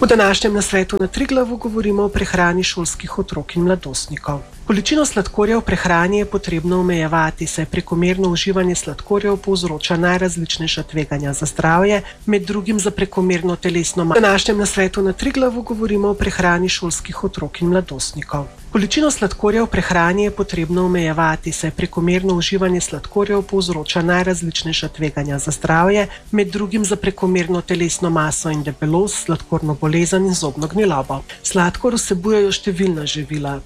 V današnjem nasvetu na Triglavu govorimo o prehrani šolskih otrok in mladostnikov. Količino sladkorja v prehrani je potrebno omejevati, saj prekomerno uživanje sladkorjev povzroča najrazličnejša tveganja za zdravje, med drugim za prekomerno telesno maso. V današnjem nasvetu na Triglavu govorimo o prehrani šolskih otrok in mladostnikov. Količino sladkorja v prehrani je potrebno omejevati, saj prekomerno uživanje sladkorjev povzroča najrazličnejša tveganja za zdravje, med drugim za prekomerno telesno maso in debelost, sladkorno bolezen in zobno gnilobo. Sladkor vsebujejo številna živila,